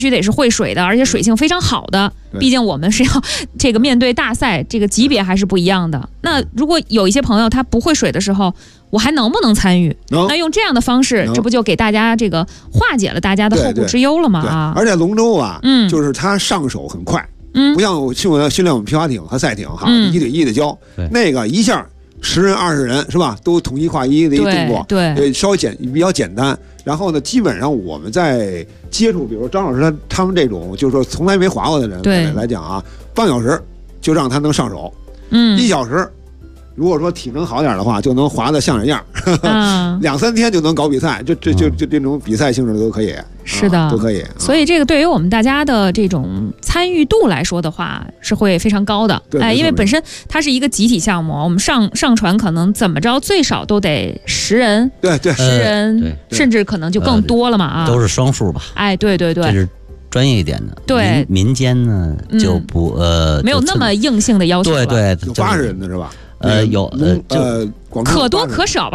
须得是会水的，而且水性非常好的。毕竟我们是要这个面对大赛，这个级别还是不一样的。那如果有一些朋友他不会水的时候，我还能不能参与？那用这样的方式，这不就给大家这个化解了大家的后顾之忧了吗？啊！ 而且龙舟啊，就是它上手很快，不像我训练我们皮划艇和赛艇哈，一对一的教，那个一下10人20人是吧，都统一划一的一动作， 对， 稍微比较简单。然后呢，基本上我们在接触，比如张老师他们这种，就是说从来没划过的人来讲啊，半小时就让他能上手，1小时。如果说体能好点的话，就能划得像样，2、3天就能搞比赛，就这种比赛性质的都可以， 是的， 都可以。 所以这个对于我们大家的这种参与度来说的话，是会非常高的。因为本身它是一个集体项目，我们上船可能怎么着最少都得10人， 对 ，10人，甚至可能就更多了嘛啊， 都是双数吧？ 对， 这是专业一点的。 对， 民间呢就不没有那么硬性的要求了。 对， 有80人的是吧？ 有可多可少吧。